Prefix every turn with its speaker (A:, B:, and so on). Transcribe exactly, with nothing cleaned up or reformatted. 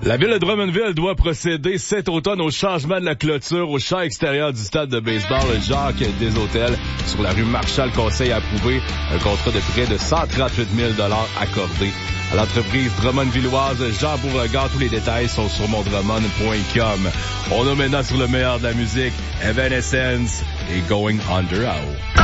A: La ville de Drummondville doit procéder cet automne au changement de la clôture au champ extérieur du stade de baseball Jacques Desautels sur la rue Marchal. Conseil a approuvé un contrat de près de cent trente-huit mille dollars accordé à l'entreprise drummondvilloise Jean Beauregard. Tous les détails sont sur mondrummond point com. On a maintenant sur le meilleur de la musique, Evanescence et Going Under Out.